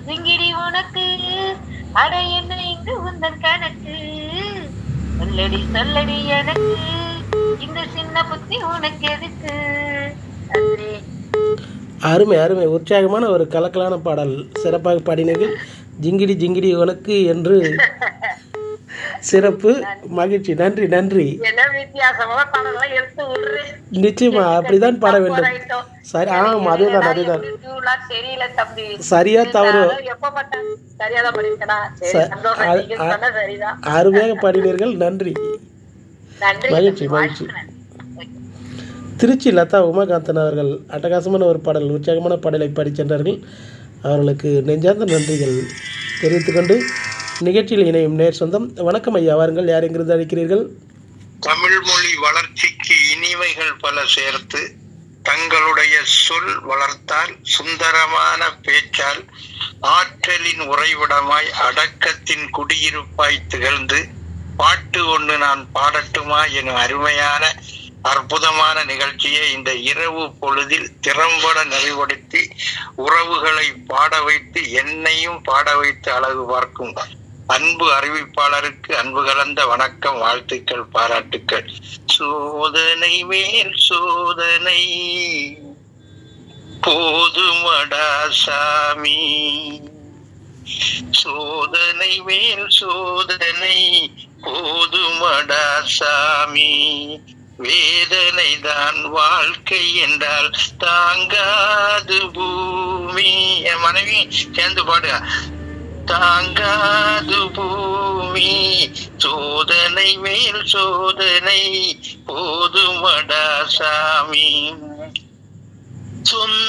சிங்கிடி உனக்கு அட என்ன இங்கு உந்தன் கணக்கு சொல்லடி சொல்லடி எனக்கு இந்த சின்ன புத்தி உனக்கு எதுக்கு. நன்றி. அருமை அருமை, உற்சாகமான ஒரு கலக்கலான பாடல், சிறப்பாக பாடினீர்கள். ஜிங்கிடி ஜிங்கிடி உனக்கு என்று சிறப்பு, மகிழ்ச்சி. நன்றி நன்றி. என்ன வித்தியாசமான பாடலாம் எடுத்து விடுறேன். நிச்சயமா அப்படிதான் பாட வேண்டும். சரி, ஆமாம், அதேதான் அதேதான். தெரியல தம்பி, சரியா தவறு எப்ப பட்டா சரியாதான் பண்ணிருக்கா. சரிதான், அருமையாக பாடினீர்கள். நன்றி, மகிழ்ச்சி மகிழ்ச்சி. திருச்சி லதா உமாகாந்தன் அவர்கள் அட்டகாசமான ஒரு பாடல், உற்சாகமான பாடலை பாடிச் சென்றார்கள். அவர்களுக்கு நெஞ்சார்ந்த நன்றிகள் தெரிவித்துக்கொண்டு நிகழ்ச்சியில் இணையும் நேர் சொந்தம். வணக்கம் ஐயா, வாருங்கள். யார் எங்கிருந்து அழைக்கிறீர்கள்? தமிழ் மொழி வளர்ச்சிக்கு இனிமைகள் பல சேர்த்து தங்களுடைய சொல் வளர்த்தால் சுந்தரமான பேச்சால் ஆற்றலின் உறைவிடமாய் அடக்கத்தின் குடியிருப்பாய் திகழ்ந்து பாட்டு ஒன்று நான் பாடட்டுமா எனும் அருமையான அற்புதமான நிகழ்ச்சியை இந்த இரவு பொழுதில் திறம்பட நிறைவுபடுத்தி உறவுகளை பாட வைத்து என்னையும் பாட வைத்து அழகு பார்க்கும் அன்பு அறிவிப்பாளருக்கு அன்பு கலந்த வணக்கம், வாழ்த்துக்கள், பாராட்டுக்கள். சோதனை மேல் சோதனை போதுமடா சாமி, சோதனை மேல் சோதனை போதுமடா சாமி, வேதனை தான் வாழ்க்கை என்றால் தாங்காது பூமி. என் மனைவி சேர்ந்து பாடுக. தாங்காது பூமி சோதனை மேல் சோதனை போதுமடா சாமி.